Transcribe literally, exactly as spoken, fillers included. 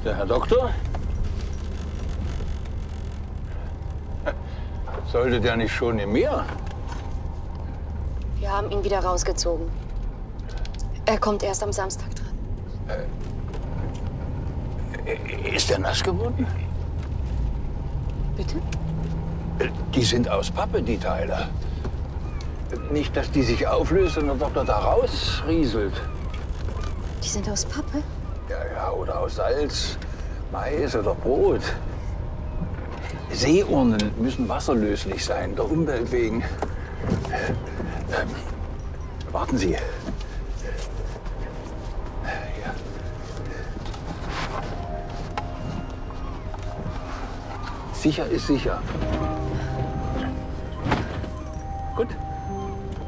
Der Herr Doktor? Sollte der nicht schon im Meer? Wir haben ihn wieder rausgezogen. Er kommt erst am Samstag dran. Äh, ist er nass geworden? Bitte? Die sind aus Pappe, die Teile. Nicht, dass die sich auflösen und der Doktor da rausrieselt. Die sind aus Pappe? Ja, ja, oder aus Salz, Mais oder Brot. Seeurnen müssen wasserlöslich sein, der Umwelt wegen. Ähm, warten Sie. Ja. Sicher ist sicher. Gut.